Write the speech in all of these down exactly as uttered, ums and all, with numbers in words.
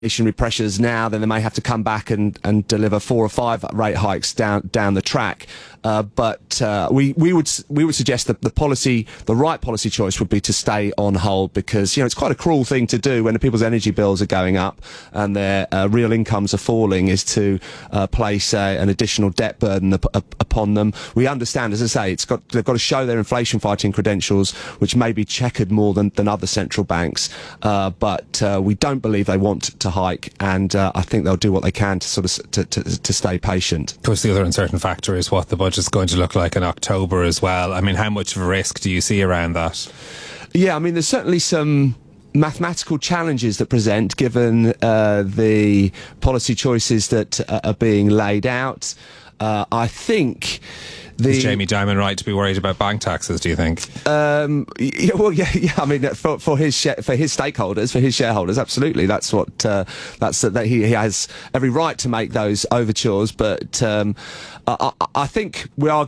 inflationary pressures now, then they may have to come back and, and deliver four or five rate hikes down down the track. Uh, but uh, we we would we would suggest that the policy, the right policy choice, would be to stay on hold, because you know it's quite a cruel thing to do when people's energy bills are going up and their uh, real incomes are falling, is to uh, place uh, an additional debt burden up, up, upon them. We understand, as I say, it's got they've got to show their inflation fighting credentials, which may be checkered more than, than other central banks. Uh, but uh, we don't believe they want to hike, and uh, I think they'll do what they can to sort of to, to, to stay patient. Of course, the other uncertain factor is what the budget's going to look like in October as well. I mean, how much of a risk do you see around that? Yeah, I mean, there's certainly some mathematical challenges that present, given uh, the policy choices that uh, are being laid out. Uh, I think. The, Is Jamie Dimon right to be worried about bank taxes, do you think? Um, yeah, well, yeah, yeah. I mean, for, for his share, for his stakeholders, for his shareholders, absolutely. That's what uh, that's uh, that he, he has every right to make those overtures. But um, I, I think we are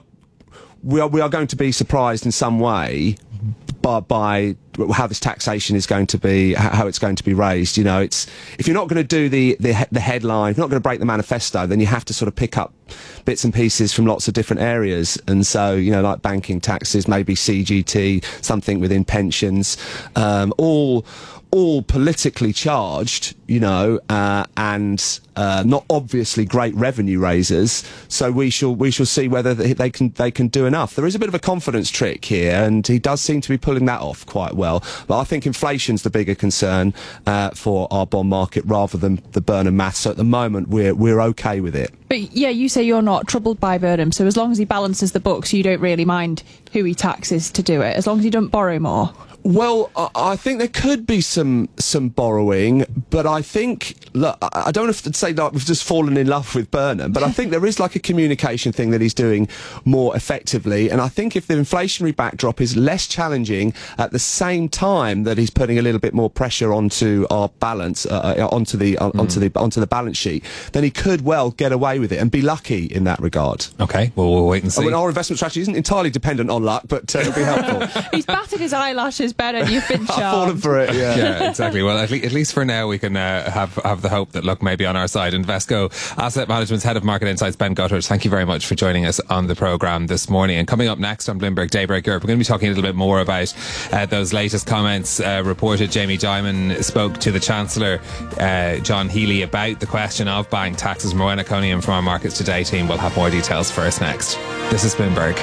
we are we are going to be surprised in some way by, by how this taxation is going to be, how it's going to be raised. You know, it's if you're not going to do the the, the headline, if you're not going to break the manifesto, then you have to sort of pick up bits and pieces from lots of different areas. And so, you know, like banking taxes, maybe C G T, something within pensions, um, all all politically charged, you know, uh, and uh, not obviously great revenue raisers. So we shall we shall see whether they can they can do enough. There is a bit of a confidence trick here, and he does seem to be pulling that off quite well. But I think inflation's the bigger concern uh, for our bond market rather than the Burnham maths. So at the moment, we're we're okay with it. But yeah, you say you're not troubled by Burnham, so as long as he balances the books, you don't really mind who he taxes to do it, as long as he don't borrow more. Well, I think there could be some some borrowing, but I think, look, I don't have to say that we've just fallen in love with Burnham, but I think there is like a communication thing that he's doing more effectively. And I think if the inflationary backdrop is less challenging at the same time that he's putting a little bit more pressure onto our balance, uh, onto the uh, mm. onto the onto the balance sheet, then he could well get away with it and be lucky in that regard. Okay, well, we'll wait and see. I mean, our investment strategy isn't entirely dependent on luck, but uh, it'll be helpful. He's batted his eyelashes better. You've been charmed. I've fallen for it. Yeah, yeah, exactly. Well, at, le- at least for now, we can uh, have have the hope that luck may be on our side. Invesco Asset Management's Head of Market Insights, Ben Gutters, thank you very much for joining us on the programme this morning. And coming up next on Bloomberg Daybreak Europe, we're going to be talking a little bit more about uh, those latest comments. Uh, reported Jamie Dimon spoke to the Chancellor, uh, John Healey, about the question of bank taxes. Morwenna Coniam from our Markets Today team will have more details for us next. This is Bloomberg.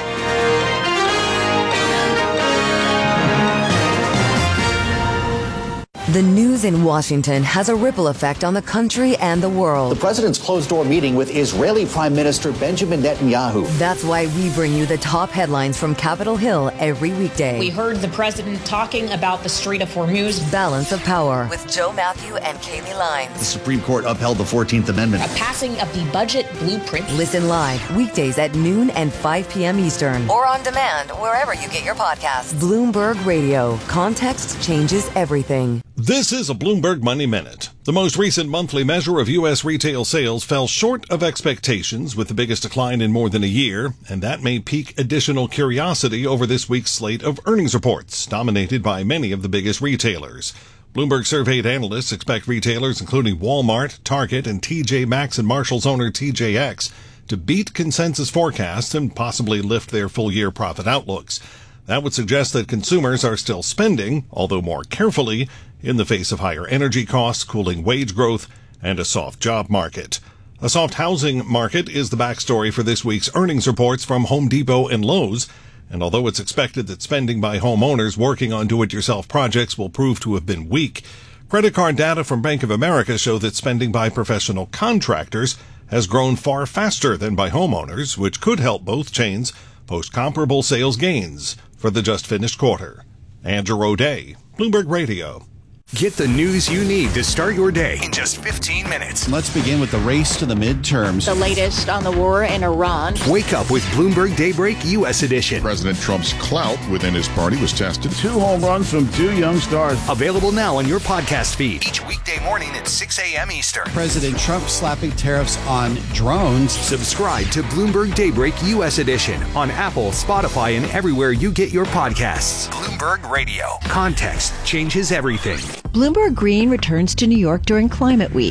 The news in Washington has a ripple effect on the country and the world. The president's closed-door meeting with Israeli Prime Minister Benjamin Netanyahu. That's why we bring you the top headlines from Capitol Hill every weekday. We heard the president talking about the Strait of Hormuz. Balance of Power with Joe Matthew and Kaylee Lyons. The Supreme Court upheld the fourteenth Amendment. A passing of the budget blueprint. Listen live weekdays at noon and five p.m. Eastern. Or on demand wherever you get your podcasts. Bloomberg Radio. Context changes everything. This is a Bloomberg Money Minute. The most recent monthly measure of U S retail sales fell short of expectations, with the biggest decline in more than a year, and that may pique additional curiosity over this week's slate of earnings reports, dominated by many of the biggest retailers. Bloomberg surveyed analysts expect retailers including Walmart, Target, and T J Maxx and Marshall's owner T J X to beat consensus forecasts and possibly lift their full-year profit outlooks. That would suggest that consumers are still spending, although more carefully, in the face of higher energy costs, cooling wage growth, and a soft job market. A soft housing market is the backstory for this week's earnings reports from Home Depot and Lowe's, and although it's expected that spending by homeowners working on do-it-yourself projects will prove to have been weak, credit card data from Bank of America show that spending by professional contractors has grown far faster than by homeowners, which could help both chains post comparable sales gains for the just-finished quarter. Andrew O'Day, Bloomberg Radio. Get the news you need to start your day in just fifteen minutes. Let's begin with the race to the midterms. The latest on the war in Iran. Wake up with Bloomberg Daybreak U S Edition. President Trump's clout within his party was tested. Two home runs from two young stars. Available now on your podcast feed. Each weekday morning at six a.m. Eastern. President Trump slapping tariffs on drones. Subscribe to Bloomberg Daybreak U S Edition on Apple, Spotify, and everywhere you get your podcasts. Bloomberg Radio. Context changes everything. Bloomberg Green returns to New York during Climate Week.